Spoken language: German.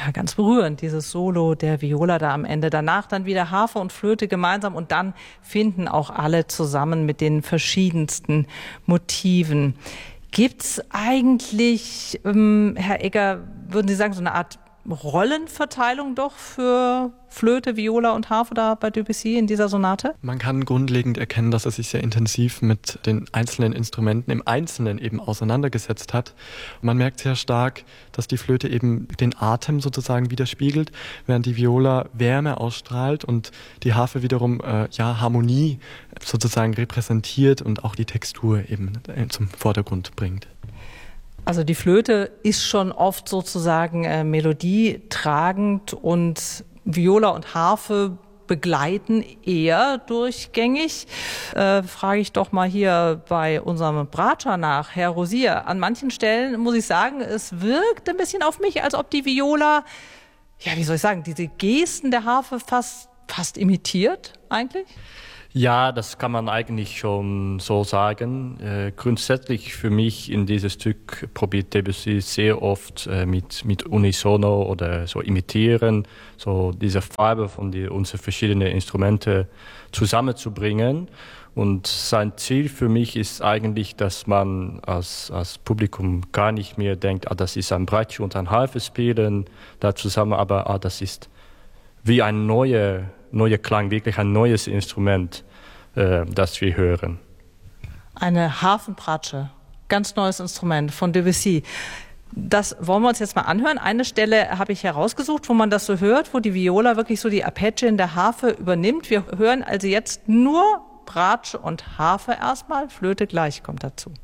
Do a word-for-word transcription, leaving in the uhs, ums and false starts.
Ja, ganz berührend, dieses Solo der Viola da am Ende. Danach dann wieder Harfe und Flöte gemeinsam und dann finden auch alle zusammen mit den verschiedensten Motiven. Gibt's eigentlich, ähm, Herr Egger, würden Sie sagen, so eine Art Rollenverteilung doch für Flöte, Viola und Harfe da bei Debussy in dieser Sonate? Man kann grundlegend erkennen, dass er sich sehr intensiv mit den einzelnen Instrumenten im Einzelnen eben auseinandergesetzt hat. Und man merkt sehr stark, dass die Flöte eben den Atem sozusagen widerspiegelt, während die Viola Wärme ausstrahlt und die Harfe wiederum äh, ja, Harmonie sozusagen repräsentiert und auch die Textur eben zum Vordergrund bringt. Also die Flöte ist schon oft sozusagen äh, melodietragend und Viola und Harfe begleiten eher durchgängig. Äh, frage ich doch mal hier bei unserem Bratscher nach, Herr Rosier. An manchen Stellen muss ich sagen, es wirkt ein bisschen auf mich, als ob die Viola, ja, wie soll ich sagen, diese Gesten der Harfe fast, fast imitiert eigentlich. Ja, das kann man eigentlich schon so sagen. Äh, grundsätzlich für mich in dieses Stück probiert Debussy sehr oft äh, mit, mit Unisono oder so imitieren, so diese Farbe von die, unsere verschiedenen Instrumente zusammenzubringen. Und sein Ziel für mich ist eigentlich, dass man als, als Publikum gar nicht mehr denkt, ah, das ist ein Bratsche und ein Harfe spielen da zusammen, aber ah, das ist wie ein neuer neuer Klang, wirklich ein neues Instrument, äh, das wir hören. Eine Harfenbratsche, ganz neues Instrument von Debussy. Das wollen wir uns jetzt mal anhören. Eine Stelle habe ich herausgesucht, wo man das so hört, wo die Viola wirklich so die Arpeggien der Harfe übernimmt. Wir hören also jetzt nur Bratsche und Harfe erstmal, Flöte gleich kommt dazu.